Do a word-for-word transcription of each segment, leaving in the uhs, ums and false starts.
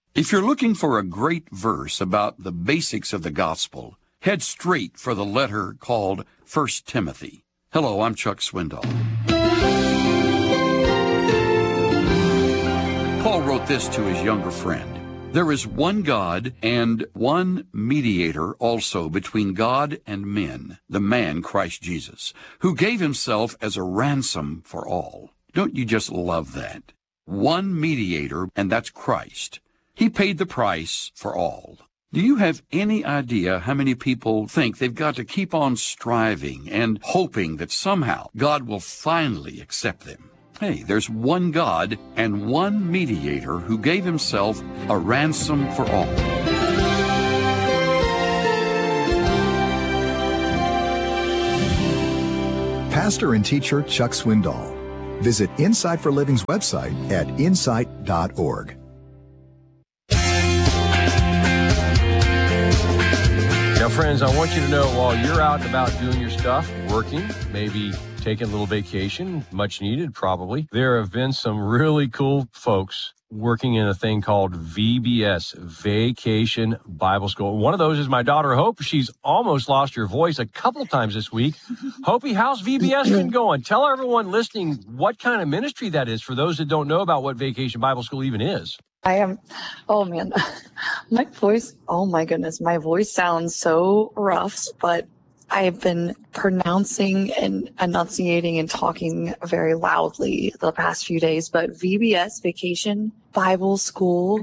If you're looking for a great verse about the basics of the gospel, head straight for the letter called First Timothy. Hello, I'm Chuck Swindoll. Paul wrote this to his younger friend. There is one God and one mediator also between God and men, the man Christ Jesus, who gave himself as a ransom for all. Don't you just love that? One mediator, and that's Christ. He paid the price for all. Do you have any idea how many people think they've got to keep on striving and hoping that somehow God will finally accept them? Hey, there's one God and one mediator who gave himself a ransom for all. Pastor and teacher Chuck Swindoll. Visit Insight for Living's website at insight dot org. Now, friends, I want you to know while you're out and about doing your stuff, working, maybe taking a little vacation, much needed probably, there have been some really cool folks working in a thing called V B S, Vacation Bible School. One of those is my daughter, Hope. She's almost lost her voice a couple times this week. Hopi, how's V B S been going? Tell everyone listening what kind of ministry that is for those that don't know about what Vacation Bible School even is. I am, oh man, my voice, oh my goodness, my voice sounds so rough, but I've been pronouncing and enunciating and talking very loudly the past few days, but V B S, Vacation Bible School,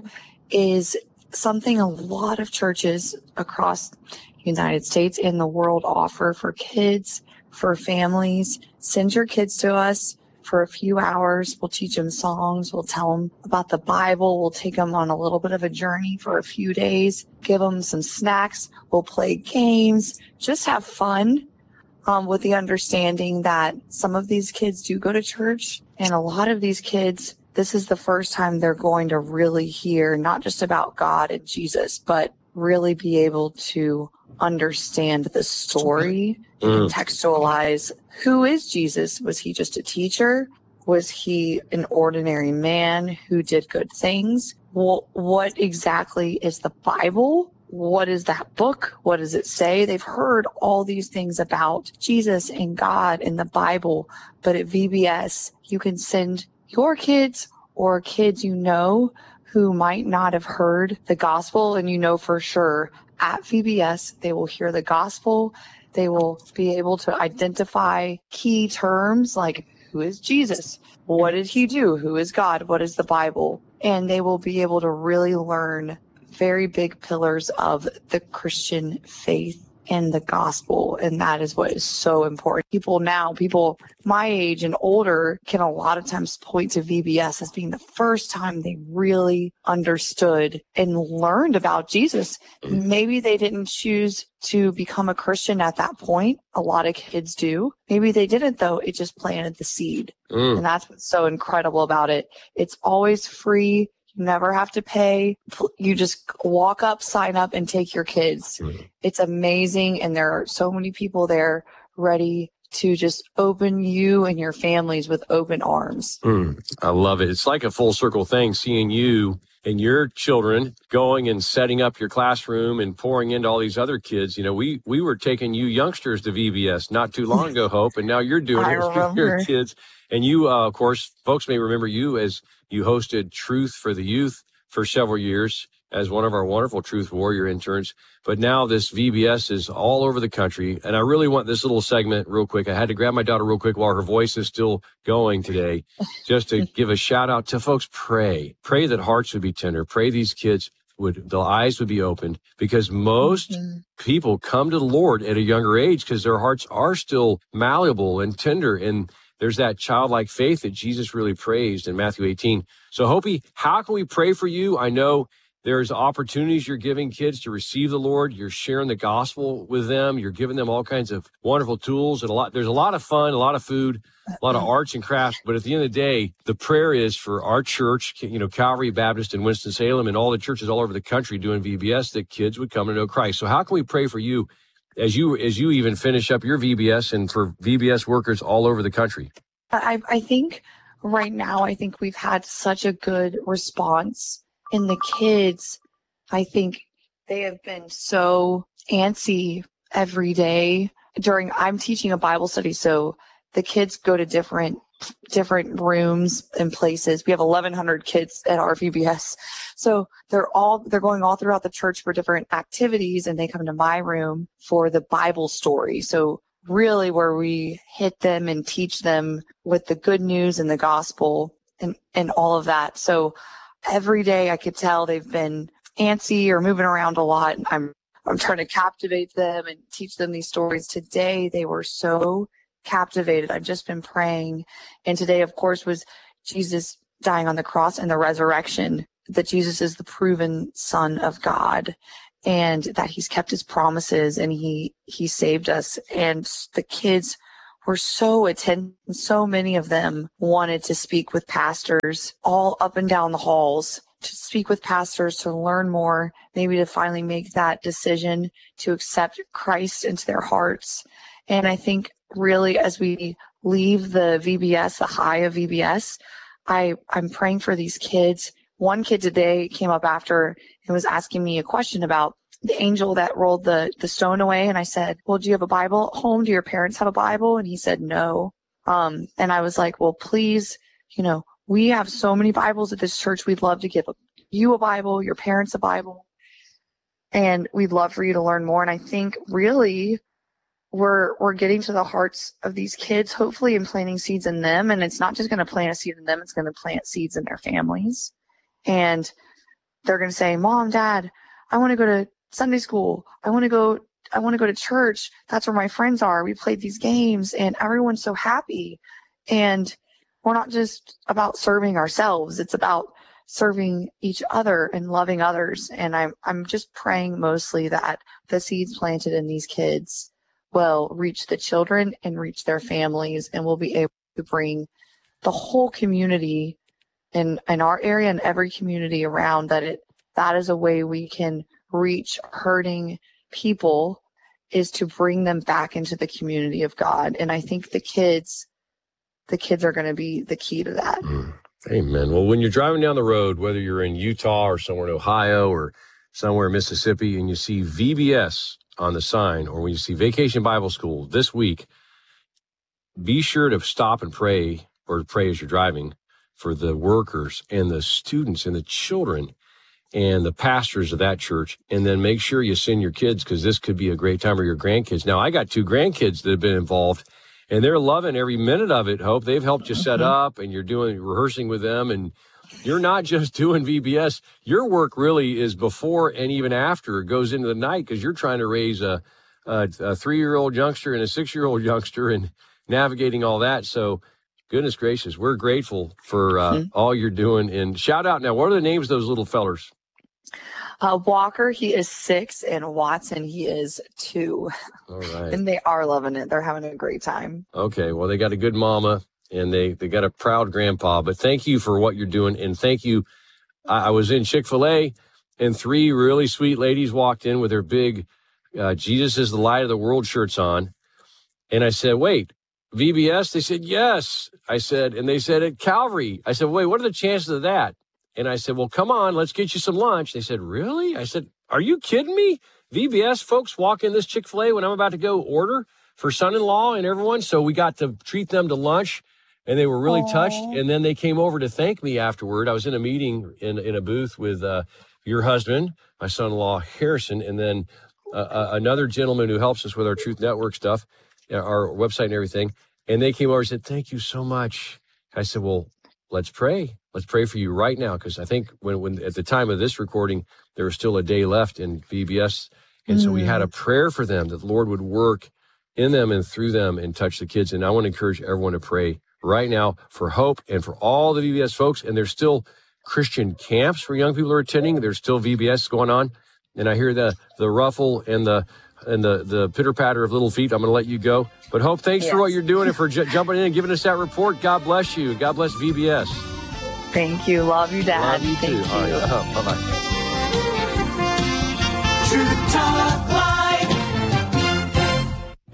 is something a lot of churches across the United States and the world offer for kids, for families. Send your kids to us for a few hours. We'll teach them songs. We'll tell them about the Bible. We'll take them on a little bit of a journey for a few days, give them some snacks. We'll play games, just have fun um, with the understanding that some of these kids do go to church, and a lot of these kids, this is the first time they're going to really hear not just about God and Jesus, but really be able to understand the story, mm. contextualize who is Jesus. Was he just a teacher? Was he an ordinary man who did good things? Well, what exactly is the Bible? What is that book? What does it say? They've heard all these things about Jesus and God and the Bible, but at V B S, you can send your kids or kids you know who might not have heard the gospel, and you know for sure at V B S, they will hear the gospel. They will be able to identify key terms like, who is Jesus? What did he do? Who is God? What is the Bible? And they will be able to really learn very big pillars of the Christian faith and the gospel. And that is what is so important. People now, people my age and older can a lot of times point to V B S as being the first time they really understood and learned about Jesus. Maybe they didn't choose to become a Christian at that point. A lot of kids do. Maybe they didn't, though. It just planted the seed. Mm. And that's what's so incredible about it. It's always free. Never have to pay. You just walk up, sign up, and take your kids. Mm. It's amazing. And there are so many people there ready to just open you and your families with open arms. Mm. I love it. It's like a full circle thing, seeing you and your children going and setting up your classroom and pouring into all these other kids. You know, we, we were taking you youngsters to V B S not too long ago, Hope, and now you're doing it with your kids. And you, uh, of course, folks may remember you as you hosted Truth for the Youth for several years as one of our wonderful Truth Warrior interns. But now this V B S is all over the country. And I really want this little segment real quick. I had to grab my daughter real quick while her voice is still going today, just to give a shout out to folks. Pray, pray that hearts would be tender. Pray these kids would, the eyes would be opened, because most mm-hmm. people come to the Lord at a younger age because their hearts are still malleable and tender. And there's that childlike faith that Jesus really praised in Matthew eighteen. So, Hopi, how can we pray for you? I know there's opportunities you're giving kids to receive the Lord. You're sharing the gospel with them. You're giving them all kinds of wonderful tools and a lot. There's a lot of fun, a lot of food, a lot of arts and crafts. But at the end of the day, the prayer is for our church, you know, Calvary Baptist in Winston-Salem and all the churches all over the country doing V B S, that kids would come to know Christ. So how can we pray for you as you as you even finish up your V B S and for V B S workers all over the country? I, I think right now, I think we've had such a good response And the kids, I think they have been so antsy every day during, I'm teaching a Bible study. So the kids go to different, different rooms and places. We have eleven hundred kids at our V B S. So they're all, they're going all throughout the church for different activities, and they come to my room for the Bible story. So really where we hit them and teach them with the good news and the gospel and, and all of that. So every day I could tell they've been antsy or moving around a lot. And I'm, I'm trying to captivate them and teach them these stories. Today they were so captivated. I've just been praying. And today, of course, was Jesus dying on the cross and the resurrection, that Jesus is the proven Son of God, and that he's kept his promises, and he, he saved us. And the kids were so attentive. So many of them wanted to speak with pastors all up and down the halls, to speak with pastors, to learn more, maybe to finally make that decision to accept Christ into their hearts. And I think really as we leave the V B S, the high of V B S, I, I'm praying for these kids. One kid today came up after and was asking me a question about the angel that rolled the, the stone away. And I said, well, do you have a Bible at home? Do your parents have a Bible? And he said, no. Um, and I was like, well, please, you know, we have so many Bibles at this church. We'd love to give you a Bible, your parents a Bible, and we'd love for you to learn more. And I think really we're, we're getting to the hearts of these kids, hopefully, and planting seeds in them. And it's not just going to plant a seed in them. It's going to plant seeds in their families. And they're going to say, Mom, Dad, I want to go to Sunday school. I want to go, I want to go to church. That's where my friends are. We played these games and everyone's so happy. And we're not just about serving ourselves. It's about serving each other and loving others. And I'm, I'm just praying mostly that the seeds planted in these kids will reach the children and reach their families, and we'll be able to bring the whole community in, in our area and every community around, that it, that is a way we can reach hurting people, is to bring them back into the community of God. And I think the kids, the kids are going to be the key to that. Mm. Amen. Well, when you're driving down the road, whether you're in Utah or somewhere in Ohio or somewhere in Mississippi, and you see V B S on the sign, or when you see Vacation Bible School this week, be sure to stop and pray, or pray as you're driving, for the workers and the students and the children and the pastors of that church. And then make sure you send your kids, because this could be a great time, or your grandkids. Now, I got two grandkids that have been involved, and they're loving every minute of it, Hope. They've helped you set up, and you're doing rehearsing with them, and you're not just doing V B S. Your work really is before and even after. It goes into the night, because you're trying to raise a, a, a three-year-old youngster and a six-year-old youngster and navigating all that. So goodness gracious, we're grateful for uh, mm-hmm. all you're doing. And shout out now, what are the names of those little fellers? Uh, Walker, he is six, and Watson, he is two. All right. And they are loving it. They're having a great time. Okay, well, they got a good mama, and they, they got a proud grandpa. But thank you for what you're doing, and thank you. I, I was in Chick-fil-A, and three really sweet ladies walked in with their big uh, Jesus is the Light of the World shirts on. And I said, wait, V B S? They said, yes. I said, and they said, at Calvary. I said, wait, what are the chances of that? And I said, well, come on, let's get you some lunch. They said, really? I said, are you kidding me? V B S folks walk in this Chick-fil-A when I'm about to go order for son-in-law and everyone. So we got to treat them to lunch, and they were really Aww. touched. And then they came over to thank me afterward. I was in a meeting in, in a booth with uh, your husband, my son-in-law, Harrison, and then uh, uh, another gentleman who helps us with our Truth Network stuff, our website and everything. And they came over and said, thank you so much. I said, well, let's pray. Let's pray for you right now, because I think when, when at the time of this recording, there was still a day left in V B S. And mm. so we had a prayer for them, that the Lord would work in them and through them and touch the kids. And I want to encourage everyone to pray right now for Hope and for all the V B S folks. And there's still Christian camps for young people who are attending. There's still V B S going on. And I hear the, the ruffle and the and the, the pitter-patter of little feet. I'm going to let you go. But Hope, thanks yes. for what you're doing and for j- jumping in and giving us that report. God bless you. God bless V B S. Thank you. Love you, Dad. Love you, Thank too. you. All right. Uh, bye-bye. Truth Talk Live.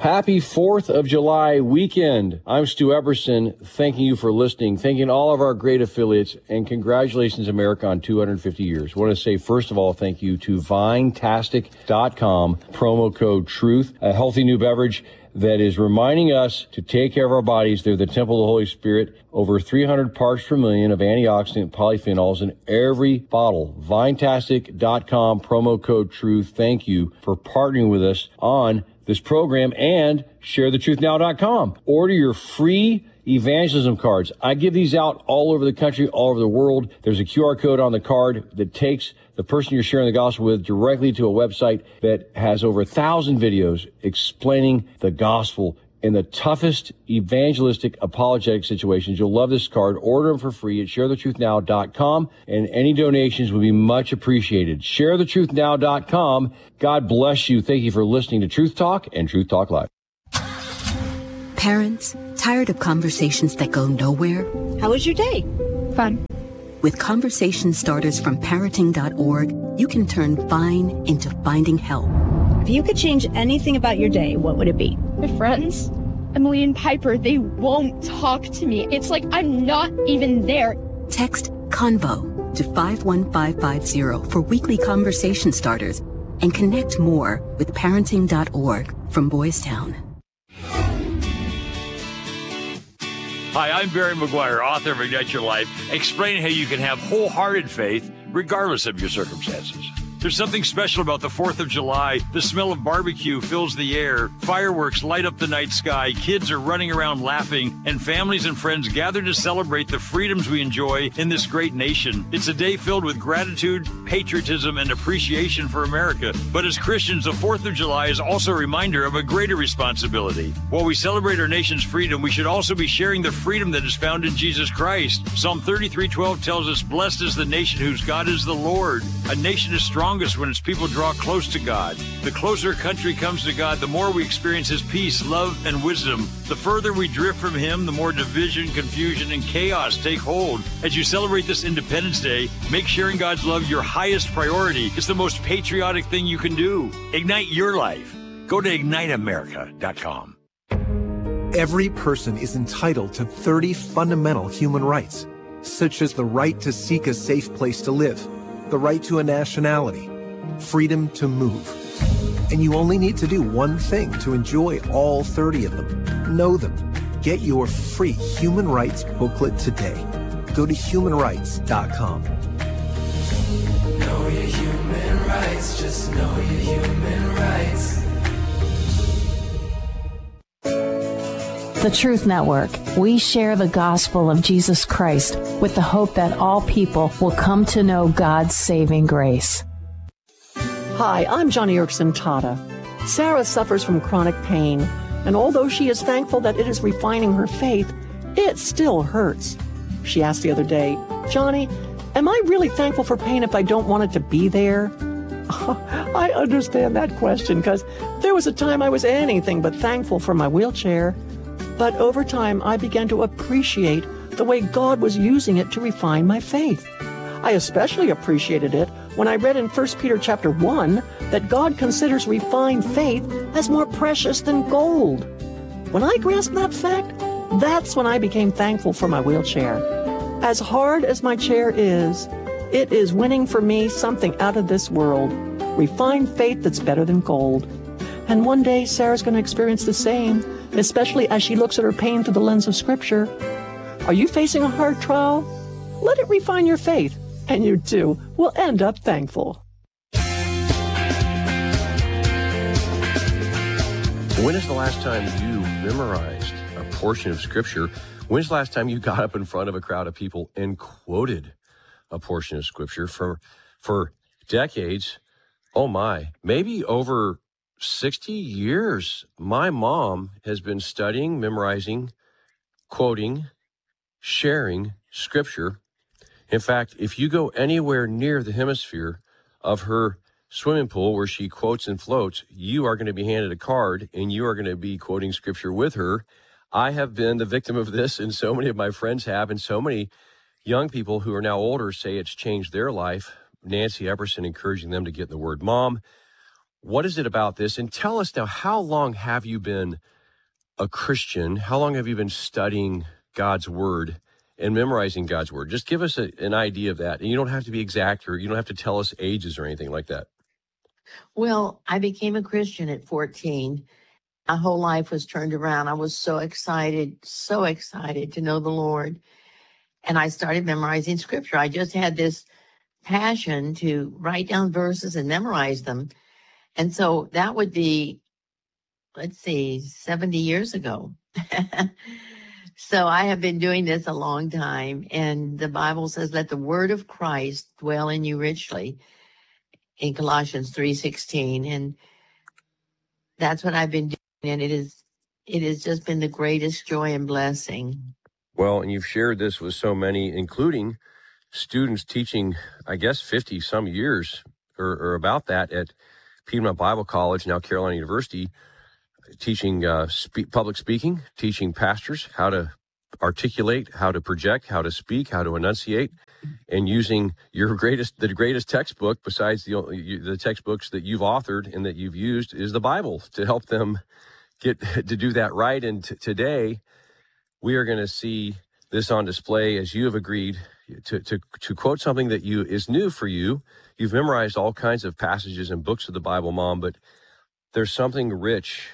Happy fourth of July weekend. I'm Stu Epperson, thanking you for listening, thanking all of our great affiliates, and congratulations, America, on two hundred fifty years. I want to say, first of all, thank you to Vinetastic dot com, promo code TRUTH, a healthy new beverage that is reminding us to take care of our bodies. They're the temple of the Holy Spirit. Over three hundred parts per million of antioxidant polyphenols in every bottle. Vinetastic dot com, promo code TRUTH. Thank you for partnering with us on this program, and share the truth now dot com. Order your free evangelism cards. I give these out all over the country, all over the world. There's a Q R code on the card that takes the person you're sharing the gospel with directly to a website that has over a thousand videos explaining the gospel in the toughest evangelistic apologetic situations. You'll love this card. Order them for free at share the truth now dot com, and any donations would be much appreciated. share the truth now dot com. God bless you. Thank you for listening to Truth Talk and Truth Talk Live. Parents, tired of conversations that go nowhere? How was your day? Fun. With conversation starters from parenting dot org, you can turn fine into finding help. If you could change anything about your day, what would it be? My friends, Emily and Piper, they won't talk to me. It's like I'm not even there. Text CONVO to five one five five zero for weekly conversation starters and connect more with parenting dot org from Boys Town. Hi, I'm Barry McGuire, author of Ignite Your Life, explaining how you can have wholehearted faith regardless of your circumstances. There's something special about the fourth of July. The smell of barbecue fills the air. Fireworks light up the night sky. Kids are running around laughing, and families and friends gather to celebrate the freedoms we enjoy in this great nation. It's a day filled with gratitude, patriotism, and appreciation for America. But as Christians, the fourth of July is also a reminder of a greater responsibility. While we celebrate our nation's freedom, we should also be sharing the freedom that is found in Jesus Christ. Psalm thirty-three twelve tells us, "Blessed is the nation whose God is the Lord." A nation is strong when its people draw close to God. The closer a country comes to God, the more we experience His peace, love, and wisdom. The further we drift from Him, the more division, confusion, and chaos take hold. As you celebrate this Independence Day, make sharing God's love your highest priority. It's the most patriotic thing you can do. Ignite your life. Go to ignite america dot com. Every person is entitled to thirty fundamental human rights, such as the right to seek a safe place to live, the right to a nationality, freedom to move. And you only need to do one thing to enjoy all thirty of them. Know them. Get your free human rights booklet today. Go to human rights dot com. Know your human rights, just know your human rights. The Truth Network. We share the gospel of Jesus Christ with the hope that all people will come to know God's saving grace. Hi, I'm Johnny Erickson Tata. Sarah suffers from chronic pain, and although she is thankful that it is refining her faith, it still hurts. She asked the other day, "Johnny, am I really thankful for pain if I don't want it to be there?" I understand that question, because there was a time I was anything but thankful for my wheelchair. But over time, I began to appreciate the way God was using it to refine my faith. I especially appreciated it when I read in First Peter chapter one that God considers refined faith as more precious than gold. When I grasped that fact, that's when I became thankful for my wheelchair. As hard as my chair is, it is winning for me something out of this world, refined faith that's better than gold. And one day, Sarah's going to experience the same, especially as she looks at her pain through the lens of Scripture. Are you facing a hard trial? Let it refine your faith, and you too will end up thankful. When is the last time you memorized a portion of Scripture? When's the last time you got up in front of a crowd of people and quoted a portion of Scripture? For, for decades, oh my, maybe over sixty years, my mom has been studying, memorizing, quoting, sharing Scripture. In fact, if you go anywhere near the hemisphere of her swimming pool where she quotes and floats, you are going to be handed a card and you are going to be quoting Scripture with her. I have been the victim of this, and so many of my friends have, and so many young people who are now older say it's changed their life. Nancy Epperson encouraging them to get in the Word. Mom, What is it about this? And tell us now, how long have you been a Christian? How long have you been studying God's Word and memorizing God's Word? Just give us a, an idea of that. And you don't have to be exact, or you don't have to tell us ages or anything like that. Well, I became a Christian at fourteen. My whole life was turned around. I was so excited, so excited to know the Lord. And I started memorizing Scripture. I just had this passion to write down verses and memorize them. And so that would be, let's see, seventy years ago. So I have been doing this a long time. And the Bible says, let the word of Christ dwell in you richly, in Colossians three sixteen. And that's what I've been doing. And it is, it has just been the greatest joy and blessing. Well, and you've shared this with so many, including students teaching, I guess, fifty some years or, or about that at Piedmont Bible College, now Carolina University, teaching uh, spe- public speaking, teaching pastors how to articulate, how to project, how to speak, how to enunciate, and using your greatest, the greatest textbook besides the the textbooks that you've authored and that you've used is the Bible to help them get to do that right. And t- today we are going to see this on display as you have agreed to, to, to quote something that you is new for you. You've memorized all kinds of passages and books of the Bible, Mom, but there's something rich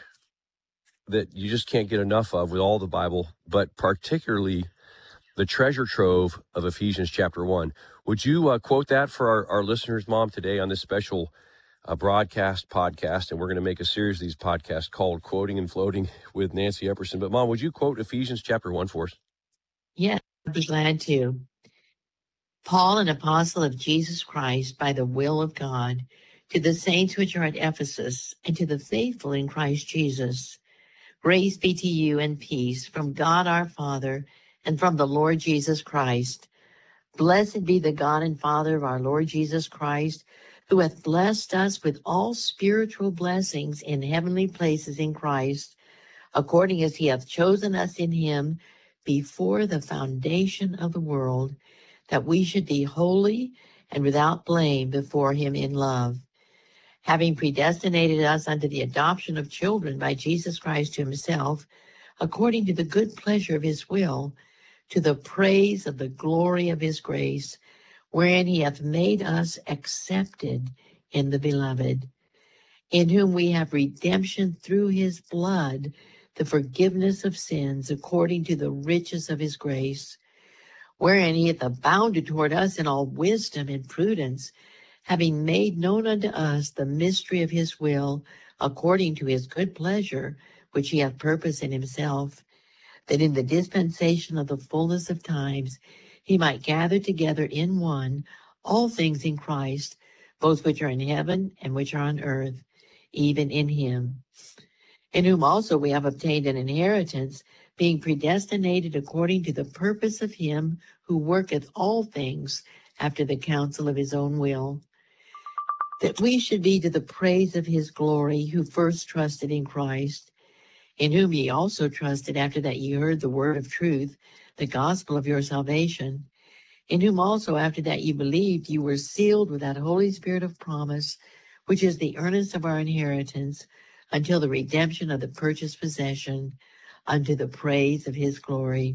that you just can't get enough of with all the Bible, but particularly the treasure trove of Ephesians chapter one. Would you uh, quote that for our, our listeners, Mom, today on this special uh, broadcast podcast? And we're going to make a series of these podcasts called Quoting and Floating with Nancy Epperson. But Mom, would you quote Ephesians chapter one for us? Yeah, I'd be glad to. Paul, an apostle of Jesus Christ by the will of God, to the saints which are at Ephesus, and to the faithful in Christ Jesus, grace be to you and peace from God our Father and from the Lord Jesus Christ. Blessed be the God and Father of our Lord Jesus Christ, who hath blessed us with all spiritual blessings in heavenly places in Christ, according as he hath chosen us in him before the foundation of the world, that we should be holy and without blame before him in love, having predestinated us unto the adoption of children by Jesus Christ to himself, according to the good pleasure of his will, to the praise of the glory of his grace, wherein he hath made us accepted in the beloved, in whom we have redemption through his blood, the forgiveness of sins, according to the riches of his grace, wherein he hath abounded toward us in all wisdom and prudence, having made known unto us the mystery of his will, according to his good pleasure, which he hath purposed in himself, that in the dispensation of the fullness of times he might gather together in one all things in Christ, both which are in heaven and which are on earth, even in him, in whom also we have obtained an inheritance, being predestinated according to the purpose of him who worketh all things after the counsel of his own will, that we should be to the praise of his glory, who first trusted in Christ, in whom ye also trusted after that ye heard the word of truth, the gospel of your salvation, in whom also after that ye believed, ye were sealed with that Holy Spirit of promise, which is the earnest of our inheritance, until the redemption of the purchased possession, unto the praise of his glory.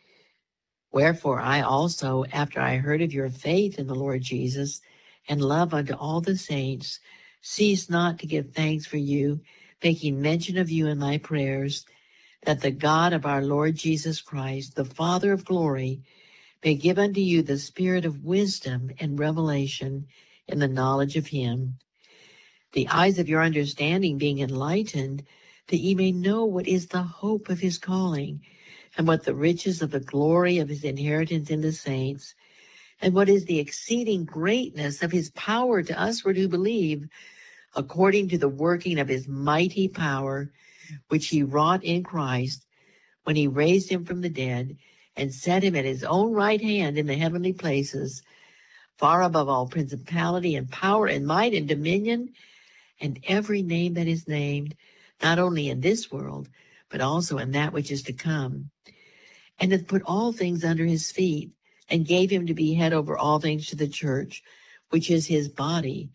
Wherefore I also, after I heard of your faith in the Lord Jesus, and love unto all the saints, cease not to give thanks for you, making mention of you in my prayers, that the God of our Lord Jesus Christ, the Father of glory, may give unto you the spirit of wisdom and revelation in the knowledge of him, the eyes of your understanding being enlightened, that ye may know what is the hope of his calling, and what the riches of the glory of his inheritance in the saints, and what is the exceeding greatness of his power to usward who believe, according to the working of his mighty power, which he wrought in Christ, when he raised him from the dead, and set him at his own right hand in the heavenly places, far above all principality and power and might and dominion, and every name that is named, not only in this world, but also in that which is to come, and hath put all things under his feet, and gave him to be head over all things to the church, which is his body,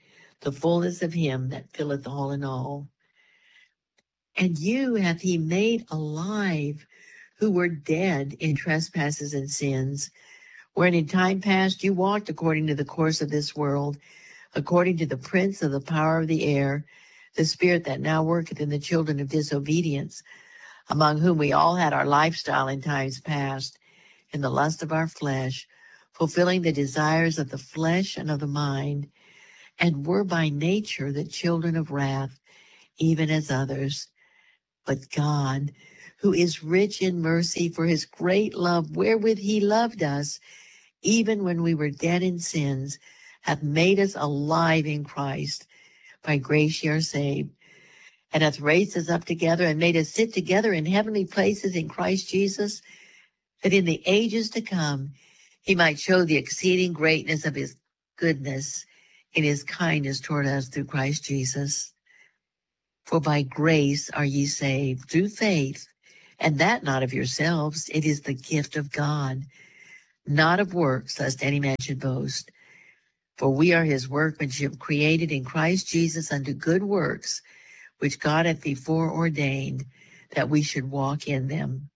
the fullness of him that filleth all in all. And you hath he made alive, who were dead in trespasses and sins, wherein in time past you walked according to the course of this world, according to the prince of the power of the air, the spirit that now worketh in the children of disobedience, among whom we all had our lifestyle in times past, in the lust of our flesh, fulfilling the desires of the flesh and of the mind, and were by nature the children of wrath, even as others. But God, who is rich in mercy, for his great love wherewith he loved us, even when we were dead in sins, hath made us alive in Christ. By grace ye are saved, and hath raised us up together and made us sit together in heavenly places in Christ Jesus, that in the ages to come he might show the exceeding greatness of his goodness in his kindness toward us through Christ Jesus. For by grace are ye saved, through faith, and that not of yourselves, it is the gift of God, not of works, lest any man should boast. For we are his workmanship, created in Christ Jesus unto good works, which God hath before ordained that we should walk in them.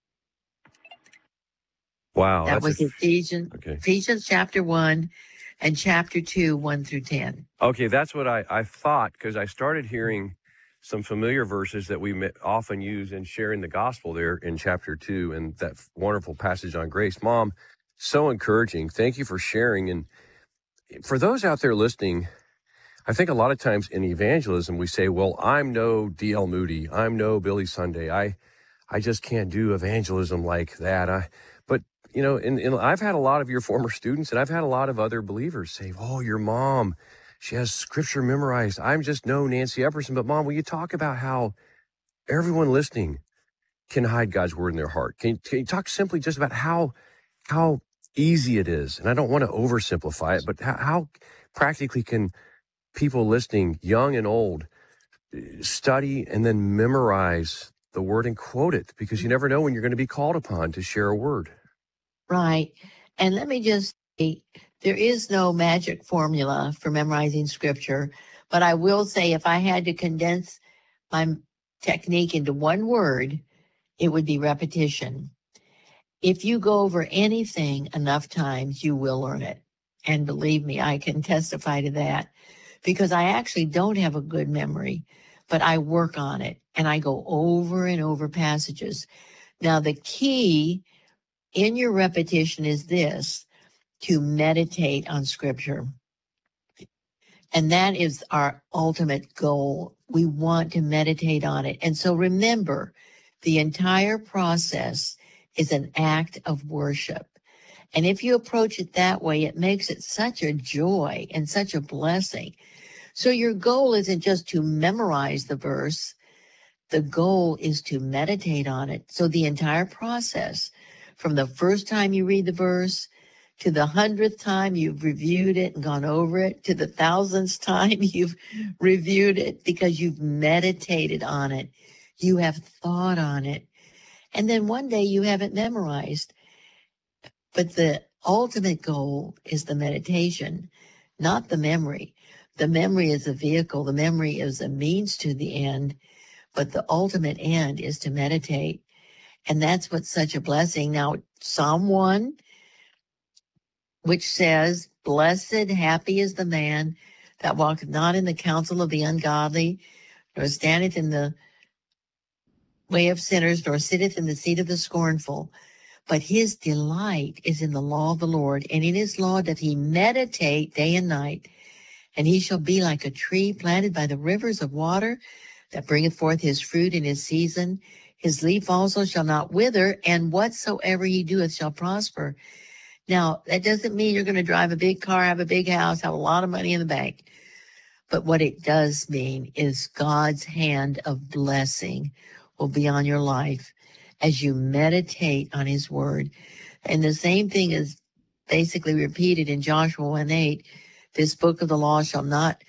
Wow. That was a, Ephesians, okay. Ephesians chapter one and chapter two, one through ten. Okay, that's what I, I thought, because I started hearing some familiar verses that we often use in sharing the gospel there in chapter two, and that wonderful passage on grace. Mom, so encouraging. Thank you for sharing. And for those out there listening, I think a lot of times in evangelism, we say, well, I'm no D L Moody. I'm no Billy Sunday. I, I just can't do evangelism like that. I, but, you know, and, and I've had a lot of your former students, and I've had a lot of other believers say, oh, your mom, she has scripture memorized. I'm just no Nancy Epperson. But Mom, will you talk about how everyone listening can hide God's word in their heart? Can, can you talk simply just about how, how easy it is? And I don't want to oversimplify it, but how, how practically can people listening, young and old, study and then memorize the word and quote it? Because you never know when you're going to be called upon to share a word. Right. And let me just say, there is no magic formula for memorizing scripture, but I will say if I had to condense my technique into one word, it would be repetition. If you go over anything enough times, you will learn it. And believe me, I can testify to that, because I actually don't have a good memory, but I work on it and I go over and over passages. Now, the key in your repetition is this: to meditate on scripture. And that is our ultimate goal. We want to meditate on it. And so remember, the entire process is an act of worship. And if you approach it that way, it makes it such a joy and such a blessing. So your goal isn't just to memorize the verse. The goal is to meditate on it. So the entire process, from the first time you read the verse to the hundredth time you've reviewed it and gone over it, to the thousandth time you've reviewed it because you've meditated on it, you have thought on it, and then one day you have it memorized. But the ultimate goal is the meditation, not the memory. The memory is a vehicle. The memory is a means to the end, but the ultimate end is to meditate. And that's what's such a blessing. Now, Psalm one, which says, blessed, happy is the man that walketh not in the counsel of the ungodly, nor standeth in the way of sinners, nor sitteth in the seat of the scornful. But his delight is in the law of the Lord, and in his law doth he meditate day and night. And he shall be like a tree planted by the rivers of water, that bringeth forth his fruit in his season. His leaf also shall not wither, and whatsoever he doeth shall prosper. Now, that doesn't mean you're going to drive a big car, have a big house, have a lot of money in the bank. But what it does mean is God's hand of blessing will be on your life as you meditate on his word. And the same thing is basically repeated in Joshua one eight. This book of the law shall not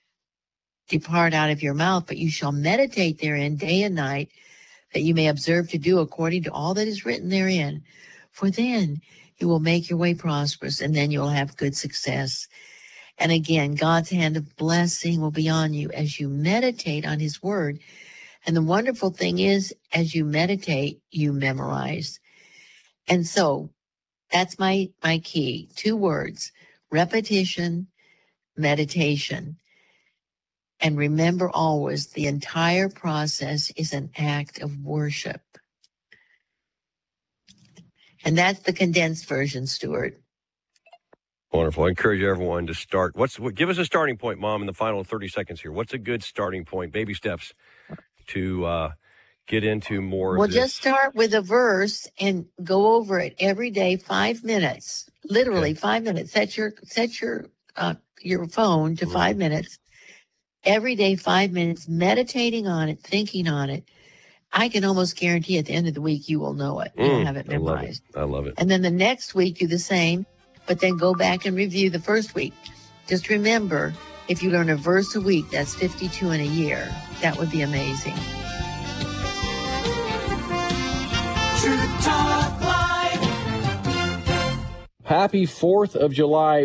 depart out of your mouth, but you shall meditate therein day and night, that you may observe to do according to all that is written therein. For then you will make your way prosperous, and then you'll have good success. And again, God's hand of blessing will be on you as you meditate on his word. And the wonderful thing is, as you meditate, you memorize. And so that's my, my key. Two words: repetition, meditation. And remember always, the entire process is an act of worship. And that's the condensed version, Stuart. Wonderful. I encourage everyone to start. What's what, give us a starting point, Mom, in the final thirty seconds here. What's a good starting point, baby steps, to uh, get into more Well, of this? just start with a verse and go over it every day, five minutes, literally okay. five minutes. Set your, set your, uh, your phone to mm-hmm. five minutes. Every day, five minutes, meditating on it, thinking on it. I can almost guarantee at the end of the week you will know it. You'll mm, have it memorized. I love it. I love it. And then the next week, do the same, but then go back and review the first week. Just remember, if you learn a verse a week, that's fifty-two in a year. That would be amazing. Truth Talk Live. Happy fourth of July.